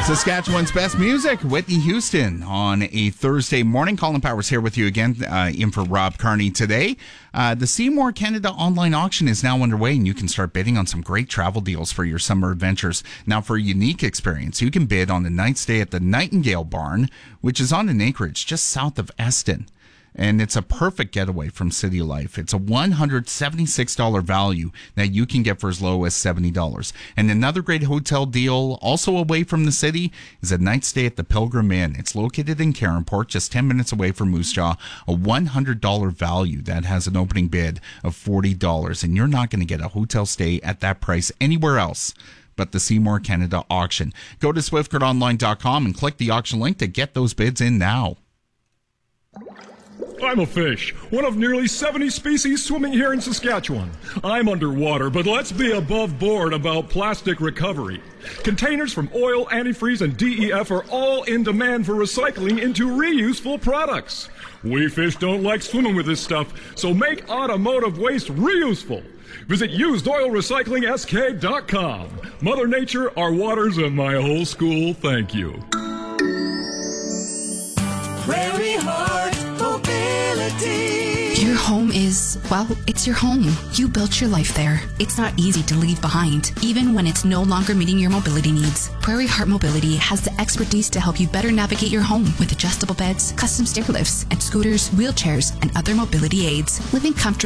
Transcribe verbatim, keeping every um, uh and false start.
Saskatchewan's best music, Whitney Houston, on a Thursday morning. Colin Powers here with you again, uh, in for Rob Carney today. Uh, the Seymour Canada online auction is now underway, and you can start bidding on some great travel deals for your summer adventures. Now, for a unique experience, you can bid on a night stay at the Nightingale Barn, which is on an acreage just south of Eston. And it's a perfect getaway from city life. It's a one hundred seventy-six dollars value that you can get for as low as seventy dollars. And another great hotel deal, also away from the city, is a night stay at the Pilgrim Inn. It's located in Caronport, just ten minutes away from Moose Jaw. A one hundred dollars value that has an opening bid of forty dollars. And you're not going to get a hotel stay at that price anywhere else but the Seymour Canada auction. Go to swift current online dot com and click the auction link to get those bids in now. I'm a fish, one of nearly seventy species swimming here in Saskatchewan. I'm underwater, but let's be above board about plastic recovery. Containers from oil, antifreeze, and D E F are all in demand for recycling into reuseful products. We fish don't like swimming with this stuff, so make automotive waste reuseful. Visit used oil recycling s k dot com. Mother Nature, our waters, and my whole school, thank you. Prairie Heart Mobility. Your home is, well, it's your home. You built your life there. It's not easy to leave behind, even when it's no longer meeting your mobility needs. Prairie Heart Mobility has the expertise to help you better navigate your home with adjustable beds, custom stair lifts, and scooters, wheelchairs, and other mobility aids. Living comfortably